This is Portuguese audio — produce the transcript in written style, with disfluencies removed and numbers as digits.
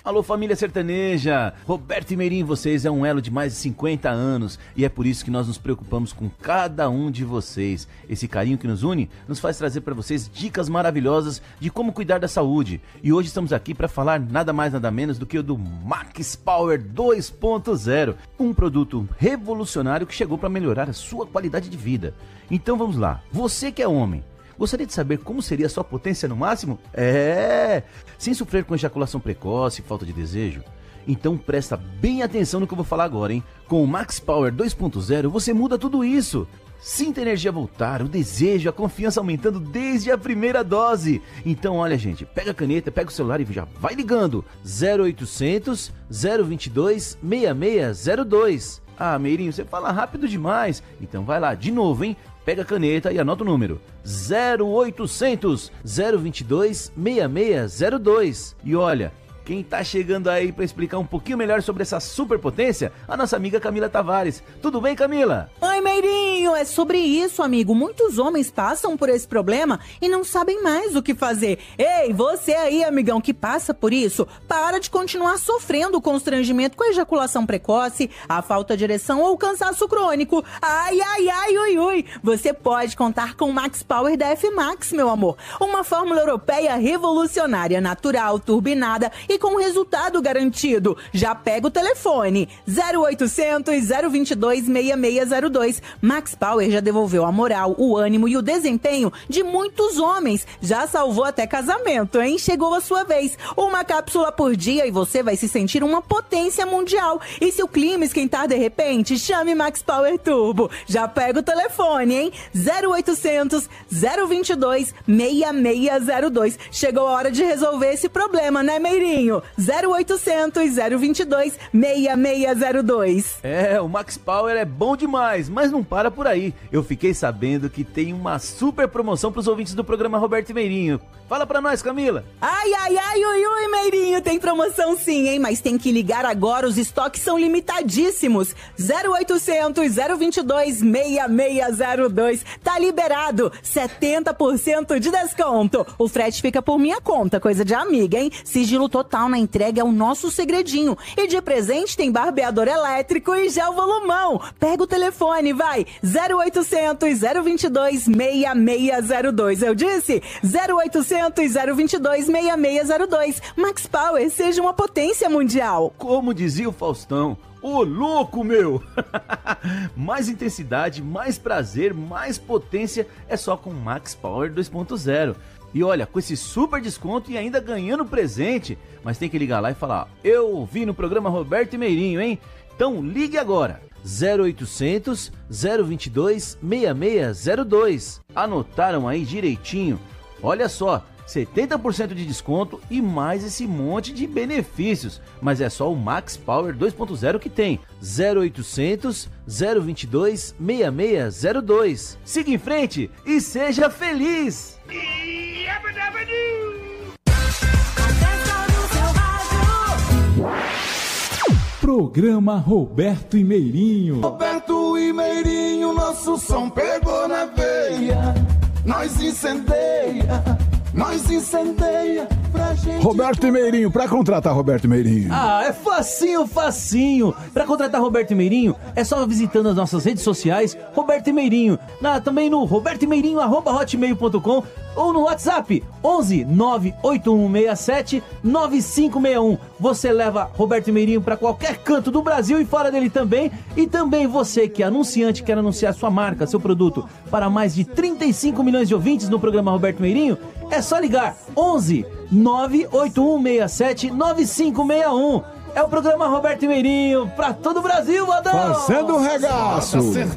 Alô, família sertaneja! Roberto e Meirinho, vocês é um elo de mais de 50 anos e é por isso que nós nos preocupamos com cada um de vocês. Esse carinho que nos une nos faz trazer para vocês dicas maravilhosas de como cuidar da saúde. E hoje estamos aqui para falar nada mais nada menos do que o do Max Power 2.0, um produto revolucionário que chegou para melhorar a sua qualidade de vida. Então vamos lá, você que é homem, gostaria de saber como seria a sua potência no máximo? Sem sofrer com ejaculação precoce e falta de desejo? Então presta bem atenção no que eu vou falar agora, hein? Com o Max Power 2.0 você muda tudo isso. Sinta a energia voltar, o desejo, a confiança aumentando desde a primeira dose. Então olha, gente, pega a caneta, pega o celular e já vai ligando. 0800 022 6602. Ah, Meirinho, você fala rápido demais. Então vai lá, de novo, hein? Pega a caneta e anota o número 0800 022 6602. E olha, quem tá chegando aí para explicar um pouquinho melhor sobre essa superpotência, a nossa amiga Camila Tavares. Tudo bem, Camila? Oi, Meirinho, é sobre isso, amigo. Muitos homens passam por esse problema e não sabem mais o que fazer. Ei, você aí, amigão, que passa por isso, para de continuar sofrendo o constrangimento com a ejaculação precoce, a falta de ereção ou o cansaço crônico. Ai, ai, ai, ui, ui. Você pode contar com o Max Power da F-Max, meu amor. Uma fórmula europeia revolucionária, natural, turbinada e com resultado garantido. Já pega o telefone 0800 022 6602. Max Power já devolveu a moral, o ânimo e o desempenho de muitos homens. Já salvou até casamento, hein? Chegou a sua vez. Uma cápsula por dia e você vai se sentir uma potência mundial. E se o clima esquentar de repente, chame Max Power Turbo. Já pega o telefone, hein? 0800 022 6602. Chegou a hora de resolver esse problema, né, Meirinho? 0800 022 6602. O Max Power é bom demais, mas não para por aí. Eu fiquei sabendo que tem uma super promoção para os ouvintes do programa Roberto e Meirinho. Fala pra nós, Camila. Ai, ai, ai, ui, ui, Meirinho, tem promoção sim, hein? Mas tem que ligar agora, os estoques são limitadíssimos. 0800 022 6602. Tá liberado, 70% de desconto. O frete fica por minha conta, coisa de amiga, hein? Sigilo total na entrega é o nosso segredinho. E de presente tem barbeador elétrico e gel volumão. Pega o telefone, vai. 0800 022 6602. Eu disse 0800 022 6602. Max Power, seja uma potência mundial. Como dizia o Faustão, ô louco, meu! Mais intensidade, mais prazer, mais potência é só com Max Power 2.0. E olha, com esse super desconto e ainda ganhando presente, mas tem que ligar lá e falar, eu ouvi no programa Roberto e Meirinho, hein? Então ligue agora, 0800 022 6602. Anotaram aí direitinho? Olha só, 70% de desconto e mais esse monte de benefícios. Mas é só o Max Power 2.0 que tem. 0800 022 6602. Siga em frente e seja feliz! Programa Roberto e Meirinho. Roberto e Meirinho, nosso som pegou na veia. Nós incendeia pra gente. Roberto e Meirinho, pra contratar Roberto e Meirinho. É facinho, facinho. Pra contratar Roberto e Meirinho, é só visitando as nossas redes sociais, Roberto e Meirinho. Também no robertoemeirinho@hotmail.com ou no WhatsApp 11 98167 9561. Você leva Roberto e Meirinho pra qualquer canto do Brasil e fora dele também. E também você que é anunciante, quer anunciar sua marca, seu produto para mais de 35 milhões de ouvintes no programa Roberto Meirinho, é só ligar 11 98167 9561. É o programa Roberto e Meirinho pra todo o Brasil, Adão! Fazendo um regaço!